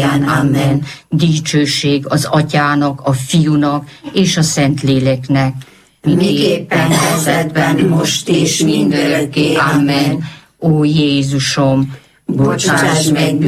mindnyájan. Amen. Dicsőség az Atyának, a Fiúnak és a Szentléleknek. Miképpen kezdetben, most és mindörökké. Amen. Ó Jézusom, Bocsáss meg